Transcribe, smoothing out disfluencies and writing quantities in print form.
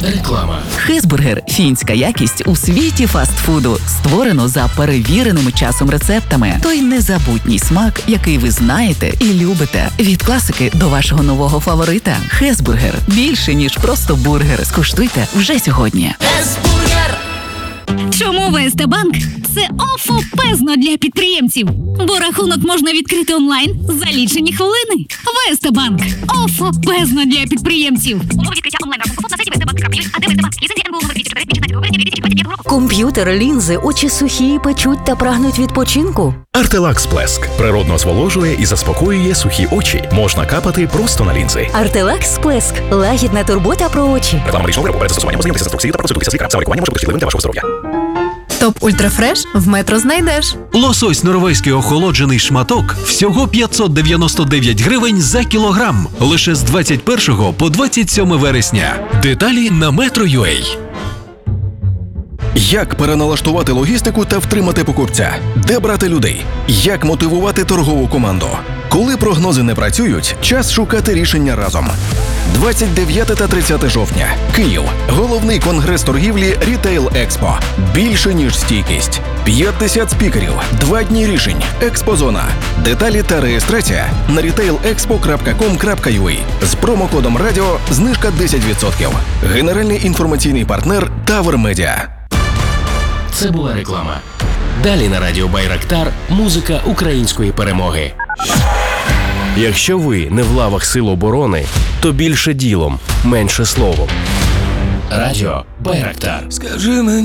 Реклама. Хезбургер – фінська якість у світі фастфуду. Створено за перевіреними часом рецептами. Той незабутній смак, який ви знаєте і любите. Від класики до вашого нового фаворита. Хезбургер – більше, ніж просто бургер. Скуштуйте вже сьогодні. Хезбургер! Чому ВСТ Банк – це офопезно для підприємців? Бо рахунок можна відкрити онлайн за лічені хвилини. ВСТ Банк – офопезно для підприємців. Умови відкриття онлайн-рахунку на сайті vstbank.ua, а де ВСТ Банк? Ліцензія НБУ номер 204 від 16 грудня 2025 року. Комп'ютер, лінзи, очі сухі, печуть та прагнуть відпочинку? Артелакс Сплеск природно зволожує і заспокоює сухі очі. Можна капати просто на лінзи. Артелакс Сплеск – лагідна турбота про очі. Реклама медичного виробу перед застосуванням ознайомтеся з інструкцією та проконсультуйтеся з лікарем. Саме лікування може бути шкідливим для вашого здоров'я. Топ Ультрафреш в Метро знайдеш. Лосось норвезький охолоджений шматок всього 599 гривень за кілограм. Лише з 21 по 27 вересня. Деталі на Metro.ua. Як переналаштувати логістику та втримати покупця? Де брати людей? Як мотивувати торгову команду? Коли прогнози не працюють, час шукати рішення разом. 29 та 30 жовтня. Київ. Головний конгрес торгівлі Retail Expo. Більше, ніж стійкість. 50 спікерів. 2 дні рішень. Експозона. Деталі та реєстрація на retailexpo.com.ua. З промокодом радіо знижка 10%. Генеральний інформаційний партнер Тавер Медіа. Це була реклама. Далі на радіо Байрактар музика української перемоги. Якщо ви не в лавах Сил оборони, то більше ділом, менше словом. Радіо Байрактар. Скажи мені.